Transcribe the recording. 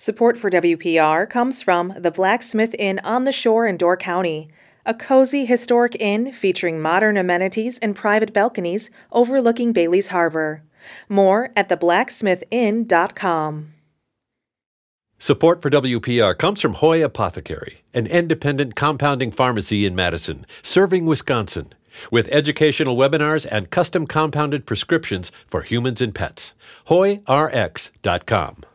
Support for WPR comes from the Blacksmith Inn on the Shore in Door County, a cozy historic inn featuring modern amenities and private balconies overlooking Bailey's Harbor. More at theblacksmithinn.com. Support for WPR comes from Hoy Apothecary, an independent compounding pharmacy in Madison, serving Wisconsin, with educational webinars and custom compounded prescriptions for humans and pets. HoyRx.com.